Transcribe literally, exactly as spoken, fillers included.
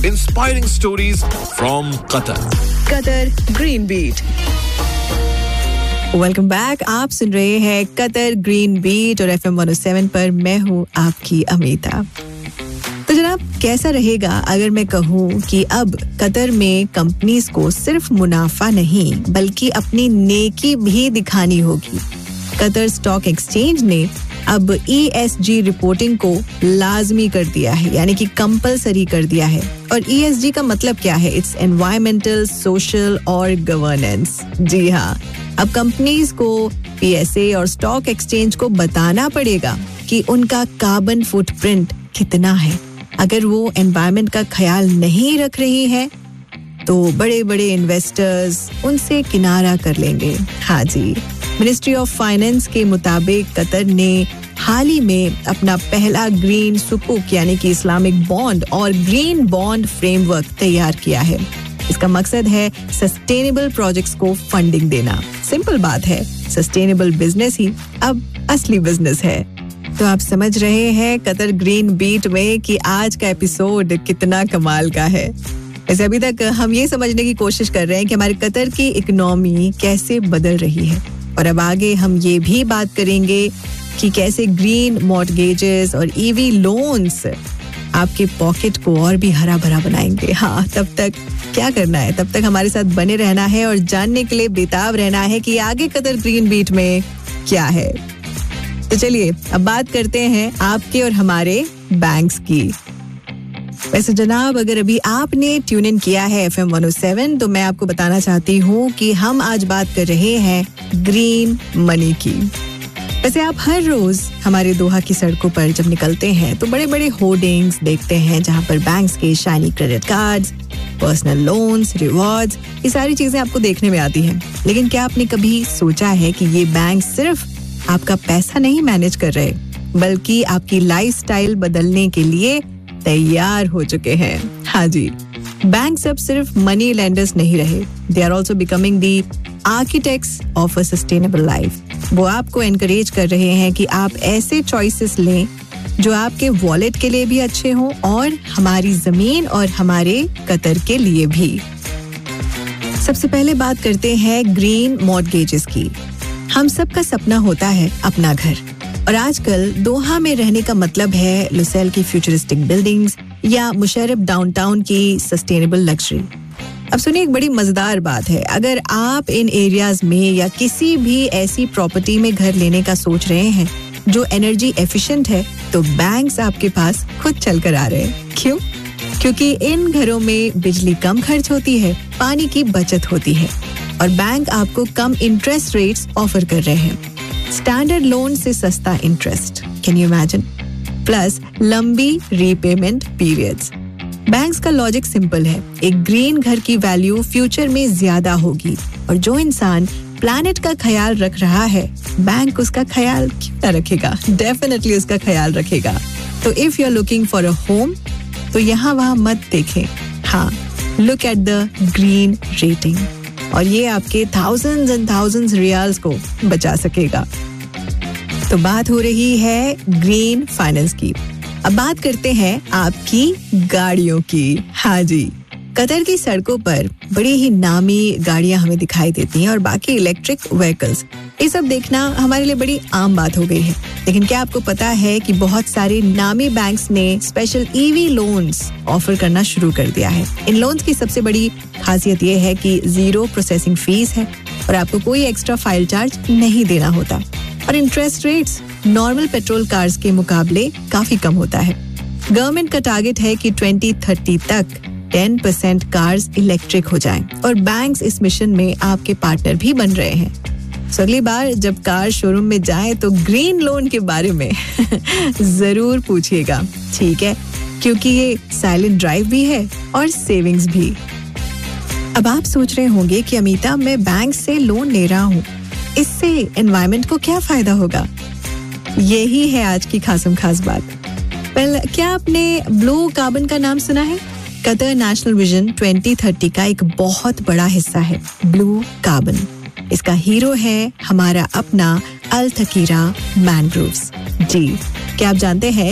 Inspiring stories from Qatar. Qatar Green Beat. Welcome back. आप सुन रहे हैं कतर ग्रीन बीट और F M one O seven पर मैं हूँ आपकी अमिता. तो जनाब, कैसा रहेगा अगर मैं कहूँ कि अब कतर में कंपनीज को सिर्फ मुनाफा नहीं बल्कि अपनी नेकी भी दिखानी होगी. कतर स्टॉक एक्सचेंज ने अब ई एस जी रिपोर्टिंग को लाजमी कर दिया है, यानी कि कंपलसरी कर दिया है. और ई एस जी का मतलब क्या है? इट्स एनवायरमेंटल, सोशल और गवर्नेंस. जी हाँ, अब कंपनीज को, पी एस ए और स्टॉक एक्सचेंज को बताना पड़ेगा कि उनका कार्बन फुटप्रिंट कितना है. अगर वो एनवायरमेंट का ख्याल नहीं रख रही है तो बड़े बड़े इन्वेस्टर्स उनसे किनारा कर लेंगे. हाँ जी, मिनिस्ट्री ऑफ फाइनेंस के मुताबिक कतर ने हाल ही में अपना पहला ग्रीन सुकुक यानी कि इस्लामिक बॉन्ड और ग्रीन बॉन्ड फ्रेमवर्क तैयार किया है. इसका मकसद है सस्टेनेबल प्रोजेक्ट्स को फंडिंग देना. सिंपल बात है, सस्टेनेबल बिजनेस ही अब असली बिजनेस है. तो आप समझ रहे हैं कतर ग्रीन बीट में कि आज का एपिसोड कितना कमाल का है. वैसे अभी तक हम ये समझने की कोशिश कर रहे हैं कि हमारे कतर की इकोनॉमी कैसे बदल रही है, और अब आगे हम ये भी बात करेंगे कि कैसे ग्रीन मॉर्टगेजेस और ई वी लोन्स आपके पॉकेट को और भी हरा भरा बनाएंगे. हाँ, तब तक क्या करना है? तब तक हमारे साथ बने रहना है और जानने के लिए बेताब रहना है कि आगे कतर ग्रीन बीट में क्या है. तो चलिए अब बात करते हैं आपके और हमारे बैंक्स की. वैसे जनाब, अगर अभी आपने ट्यून इन किया है F M one O seven तो मैं आपको बताना चाहती हूँ कि हम आज बात कर रहे हैं ग्रीन मनी की. वैसे आप हर रोज हमारे दोहा की सड़कों पर जब निकलते हैं तो बड़े बड़े होर्डिंग्स देखते हैं जहाँ पर बैंक्स के shiny credit cards, personal loans, rewards, ये सारी चीजें आपको देखने में आती हैं. लेकिन क्या आपने कभी सोचा है कि ये बैंक सिर्फ आपका पैसा नहीं मैनेज कर रहे बल्कि आपकी लाइफस्टाइल बदलने के लिए तैयार हो चुके हैं. हाँ जी, बैंक अब सिर्फ मनी लेंडर्स नहीं रहे, they are also becoming the architects of a sustainable life. वो आपको एनकरेज कर रहे हैं कि आप ऐसे चॉइसेस लें जो आपके वॉलेट के लिए भी अच्छे हों और हमारी जमीन और हमारे कतर के लिए भी. सबसे पहले बात करते हैं ग्रीन मॉर्टगेजेस की. हम सबका सपना होता है अपना घर, और आजकल दोहा में रहने का मतलब है लुसेल की फ्यूचरिस्टिक बिल्डिंग्स या मुशर्रफ डाउनटाउन की सस्टेनेबल लग्जरी. अब सुनिए, एक बड़ी मजेदार बात है. अगर आप इन एरियाज में या किसी भी ऐसी प्रॉपर्टी में घर लेने का सोच रहे हैं जो एनर्जी एफिशिएंट है तो बैंक्स आपके पास खुद चल कर आ रहे हैं. क्यों? क्योंकि इन घरों में बिजली कम खर्च होती है, पानी की बचत होती है और बैंक आपको कम इंटरेस्ट रेट्स ऑफर कर रहे हैं. स्टैंडर्ड लोन से सस्ता interest, can you imagine, plus लंबी रीपेमेंट पीरियड्स. बैंक्स का लॉजिक सिंपल है, एक ग्रीन घर की वैल्यू फ्यूचर में ज्यादा होगी, और जो इंसान प्लैनेट का ख्याल रख रहा है बैंक उसका ख्याल क्यों ना रखेगा? डेफिनेटली उसका ख्याल रखेगा. तो if you are looking for a home तो यहाँ वहाँ मत देखें. हाँ, look at the green rating, और ये आपके थाउजेंड्स एंड थाउजेंड्स रियाल्स को बचा सकेगा. तो बात हो रही है ग्रीन फाइनेंस की. अब बात करते हैं आपकी गाड़ियों की. हाँ जी, कतर की सड़कों पर बड़ी ही नामी गाड़ियां हमें दिखाई देती हैं और बाकी इलेक्ट्रिक व्हीकल्स, ये सब देखना हमारे लिए बड़ी आम बात हो गई है. लेकिन क्या आपको पता है कि बहुत सारे नामी बैंक्स ने special E V loans offer करना शुरू कर दिया है. इन लोन्स की सबसे बड़ी खासियत ये है कि जीरो प्रोसेसिंग फीस है और आपको कोई एक्स्ट्रा फाइल चार्ज नहीं देना होता, और interest rates normal petrol cars के मुकाबले काफी कम होता है. गवर्नमेंट का टारगेट है कि ट्वेंटी थर्टी तक टेन परसेंट कार्स इलेक्ट्रिक हो जाएं, और बैंक्स इस मिशन में आपके पार्टनर भी बन रहे हैं. तो अगली बार जब कार शोरूम में जाएं तो ग्रीन लोन के बारे में जरूर पूछिएगा, ठीक है? क्योंकि ये साइलेंट ड्राइव भी है और सेविंग्स भी. अब आप सोच रहे होंगे कि अमिता, मैं बैंक से लोन ले रहा हूँ, इससे एनवायरनमेंट को क्या फायदा होगा? यही है आज की खासम खास बात. वेल, क्या आपने ब्लू कार्बन का नाम सुना है? Qatar national vision twenty thirty का एक बहुत बड़ा हिस्सा है ब्लू कार्बन. इसका हीरो है हमारा अपना अल थकीरा मैनग्रोव्स. जी, क्या आप जानते हैं